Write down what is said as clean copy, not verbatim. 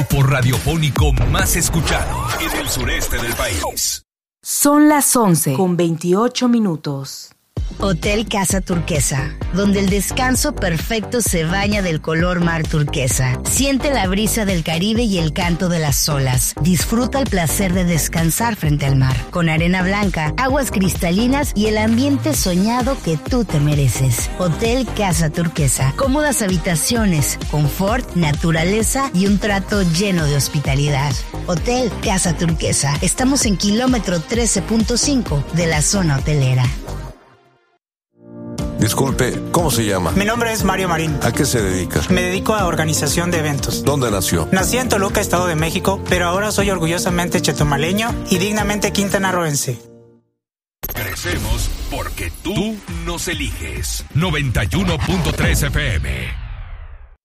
Por radiofónico más escuchado en el sureste del país. Son las 11:28. Hotel Casa Turquesa, donde el descanso perfecto se baña del color mar turquesa. Siente la brisa del Caribe y el canto de las olas. Disfruta el placer de descansar frente al mar, con arena blanca, aguas cristalinas y el ambiente soñado que tú te mereces. Hotel Casa Turquesa. Cómodas habitaciones, confort, naturaleza y un trato lleno de hospitalidad. Hotel Casa Turquesa. Estamos en kilómetro 13.5 de la zona hotelera. Disculpe, ¿cómo se llama? Mi nombre es Mario Marín. ¿A qué se dedica? Me dedico a organización de eventos. ¿Dónde nació? Nací en Toluca, Estado de México, pero ahora soy orgullosamente chetumaleño y dignamente quintanarroense. Crecemos porque tú nos eliges. 91.3 FM.